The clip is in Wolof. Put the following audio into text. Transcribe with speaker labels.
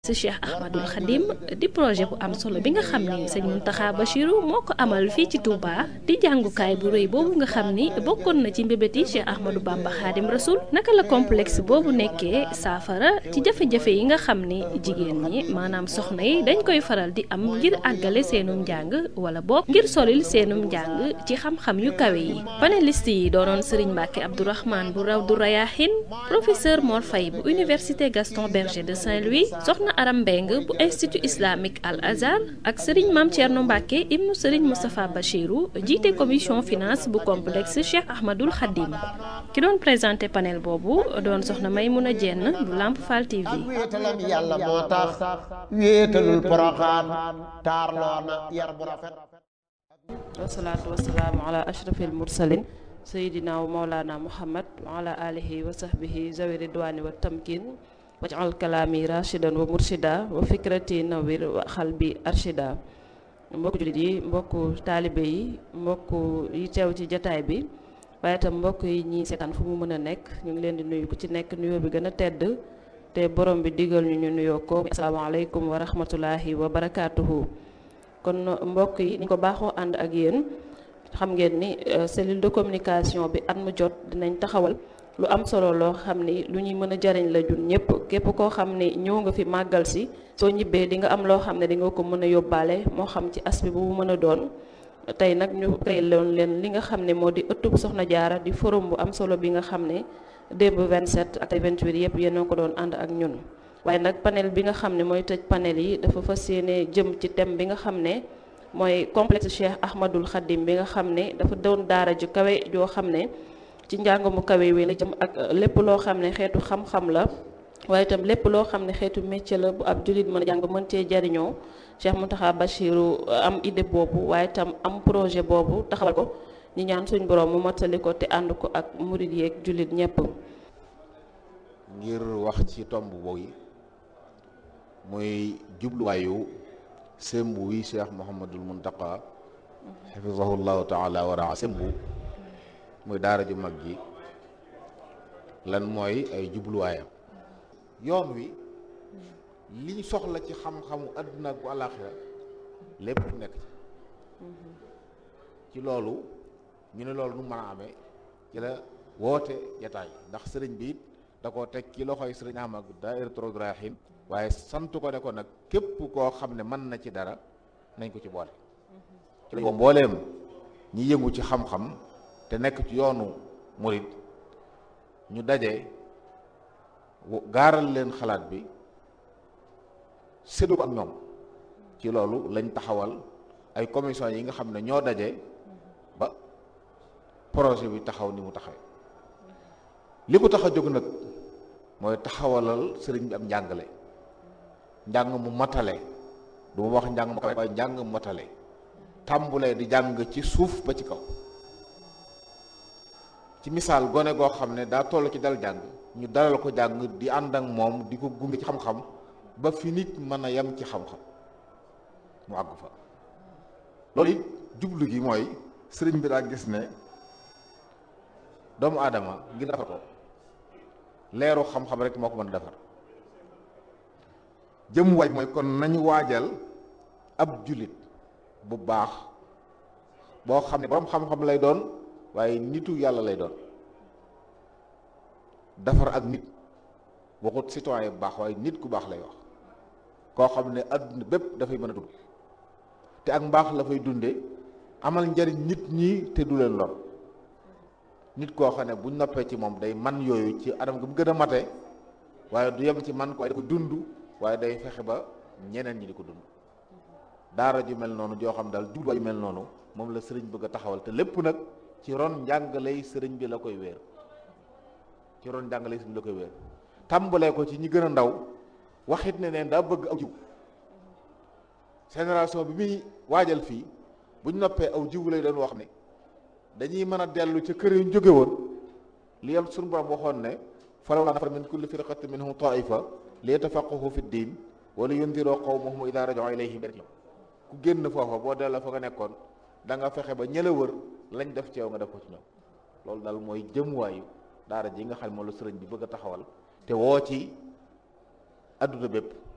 Speaker 1: Cheikh Ahmadul Khadim di projet bu am solo bi nga xam ni sëñ Mountakha Bachirou moo ko amal fii ci Touba di jàngukaay bu rëy boobu nga xam ni bokkoon na ci mbébéti Cheikh Ahmadou Bamba Khadim Rasoul naka la complexe boobu nekkee saafara ci jafe-jafe yi nga xam ni jigéen ñi maanaam soxna yi dañ koy faral di am ngir àggale seenum njàng wala boog ngir solil seenum njàng ci xam-xam yu kawe yi panéliste yi doonoon Serigne Mbacké Abdourahmane bu Rawdu Rayahin professeur Mor Faye bu université Gaston Berger de Saint-Louis soxna Aram Mbeng bu institut islamique Al Azhar ak Serigne Mame Thierno Mbacké ibnu Serigne Moustapha Bachirou jiite commission finance bu complexe Cheikh Ahmadul Khadim ki doon présenté panel boobu doon soxna Maymouna Dieng bu Lamp Fall TV.
Speaker 2: ak wéetalam yàlla moo tax wéetalul Poroxaan taarloona yar bu rafet.
Speaker 3: wasalaatu wasalaamu ala ashrafil mursalin sayidina wa mawlana muhammad wa ala alihi wa sahbihi zawi ridwani wa tamkin waj'al kalaami rashidan wa murshida wa fikrati nawir wa xalbi arshida. mbokku jullit yi mbokku taalibe yi mbokku yi teew ci jataay bi waaye itam mbokk yi ñi seetaan fu mu mën a nekk ñu ngi leen di nuyu ku ci nekk nuyoo bi gën a tedd te borom bi digal ñu nuyoo ko asalaamaaleykum wa rahmatullahi wa barakaatuhu. kon mbokk yi ni ko baaxoo ànd ak yéen xam ngeen ni cellule de communication bi at mu jot dinañ taxawal lu am solo loo xam ni lu ñuy mën a jariñ la jun ñëpp képp koo xam ni ñëw nga fi màggal si soo ñibbee di nga am loo xam ne di nga ko mën a yóbbaale moo xam ci aspect bu mu mën a doon. tey nag ñu créé loon leen li nga xam ne moo di ëttub Soxna Jaara di forum bu am solo bi nga xam ne démb 27 ak 28 yëpp yéen a ko doon ànd ak ñun. waaye nag panel bi nga xam ne mooy tëj panel yi dafa fas yéene jëm ci thème bi nga xam ne mooy complexe Cheikh Ahmadul Khadim bi nga xam ne dafa doon daara ju kawe joo xam ne ci njàng mu kawe wi la jëm ak lépp loo xam ne xeetu xam-xam la waaye itam lépp loo xam ne xeetu métier la bu ab jullit mën a jàng mën cee jariñoo Cheikh Mountakha Bachirou am idée boobu waaye itam am projet boobu taxawal ko ñu ñaan suñ borom mu mottali ko te ànd ko ak murid yeeg jullit ñépp
Speaker 4: ngir wax ci tomb boobu muy jubluwaayu sembu wi Cheikh Mouhamadul Mountakha xafizahullahu taala wa raa sembu muy daara ju mag ji lan mooy ay jubluwaayam yoon wi liñ soxla ci xam-xamu àdduna ak bu àllaaxira lépp nekk ci loolu ñu ne loolu nu mën a amee ci la woote jataay ndax sëriñ bi it da koo teg ci loxoy sëriñ Ahmad Daahiratu Rayahin waaye sant ko ne ko nag képp koo xam ne mën na ci dara nañ ko ci boole ci lañ ko mbooleem ñi yëngu ci xam-xam te nekk ci yoonu murid ñu daje gaaral leen xalaat bi séddu ko ak ñoom ci loolu lañ taxawal ay commission yi nga xam ne ñoo daje ba projet bi taxaw ni mu taxawee li ko tax a jóg nag mooy taxawalal sëriñ bi am njàngale njàng mu matale du ma wax njàng mu kawe waaye njàng mu matale tàmbulee di jàng ci suuf ba ci kaw ci misaal gone goo xam ne daa toll ci dal jàng ñu dalal ko jàng di ànd ak moom di ko gunge ci xam-xam ba fi nit mën a yem ci xam-xam mu àgg fa loolu it jublu gi mooy sëriñ bi daa gis ne doomu aadama ngir defar ko leeru xam-xam rek moo ko mën a defar jëm waaj mooy kon nañu waajal ab jullit bu baax boo xam ne boroom xam-xam lay doon waaye nitu yàlla lay doon defar ak nit waxut citoyen bu baax waaye nit ku baax lay wax koo xam ne adduna bépp dafay mën a dund te ak mbaax la fay dunde amal njariñ nit ñi te du leen lor nit koo xam ne buñ noppee ci moom day man yooyu ci anam gi mu gën a mate waaye du yem ci man ko waaye da ko dund waaye day fexe ba ñeneen ñi di ko dund daara ju mel noonu joo xam daal jubluwaay ju mel noonu moom la sëriñ bëgg a taxawal te lépp nag ci ron njàngaley sëriñ bi la koy wéer ci ron njàngaley sëriñ bi la koy wéer tàmbalee ko ci ñi gën a ndaw waxit ne neen daa bëgg aw jiw génération bi muy waajal fii buñ noppee aw jiw lay doon wax ne dañuy mën a dellu ca kër yu ñu jóge woon li yam suñu borom waxoon ne falawlaa nafara min kulli firqatin minhum taifa li yatafaqqahu fi ddin wa li yundiroo qawmahum idaa raja'uu ilayhim ku génn foofa boo delloo fa nga nekkoon da nga fexe ba ñëla wër lañ def ci yow nga def ko ci ñoom loolu daal mooy jëmuwaayu daara ji nga xam ne moom la sëriñ bi bëgg a taxawal te woo ci adduna bépp